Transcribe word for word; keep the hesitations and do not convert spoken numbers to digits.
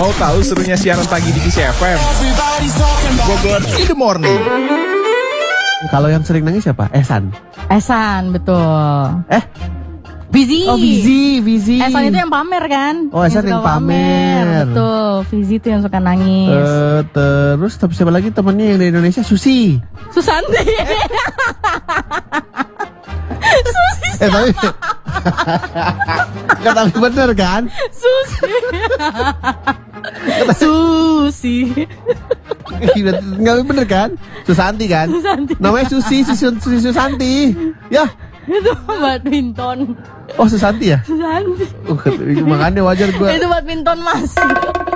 Mau tahu serunya siaran pagi di Kiss F M? Bogor in the morning. Kalau yang sering nangis siapa? Ehsan. Ehsan, betul. Eh? Vizi. Oh, Vizi, Vizi. Ehsan itu yang pamer kan? Oh, Ehsan yang, yang pamer. Betul. Vizi itu yang suka nangis. Uh, terus tapi siapa lagi temennya yang dari Indonesia? Susi. Susanti. Susi siapa? Eh, tapi Gak, tapi bener kan? Susi. Susi. Gak bener kan? Susanti kan? Susanti. Namanya Susi, Susi, Susi Susanti. Ya. Itu badminton. Oh, Susanti ya? Susanti. Uh, makanya wajar gue. Itu badminton, Mas.